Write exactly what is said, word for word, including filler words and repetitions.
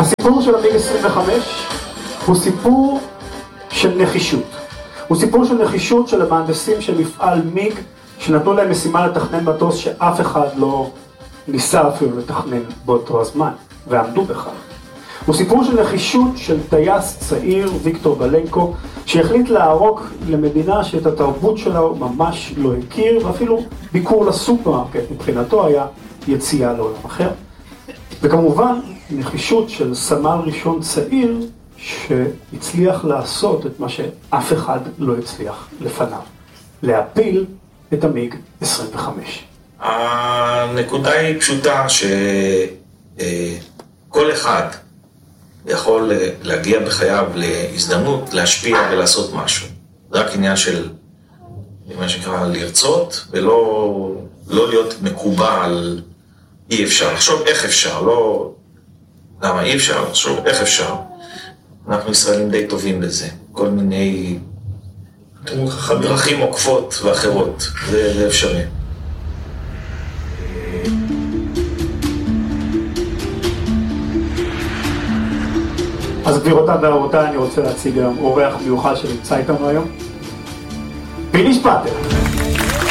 הסיפור של המיג עשרים וחמש הוא סיפור של נחישות. הוא סיפור של נחישות של המהנדסים של מפעל מיג, שנתנו להם משימה לתכנן מטוס שאף אחד לא ניסה אפילו לתכנן באותו הזמן, ועמדו בכך. הוא סיפור של נחישות של טייס צעיר, ויקטור בלנקו, שהחליט לערוק למדינה שאת התרבות שלה הוא ממש לא הכיר, ואפילו ביקור לסופרמרקט מבחינתו היה יציאה לעולם אחר. וכמובן, נחישות של סמל ראשון צעיר, שהצליח לעשות את מה שאף אחד לא הצליח לפניו. להפיל את המיג עשרים וחמש. הנקודה היא פשוטה שכל אחד יכול להגיע בחייו להזדמנות להשפיע ולעשות משהו. זה רק עניין של מה שנקרא לרצות ולא לא להיות מקובל. אי אפשר, לחשוב איך אפשר, לא למה אי אפשר, לחשוב איך אפשר. אנחנו ישראלים די טובים בזה, כל מיני דרכים עוקפות ואחרות, זה, זה אפשרי. אז גבירותיי ורבותיי, אני רוצה להציג היום אורח מיוחד שנמצא איתנו היום. פיני שפטר.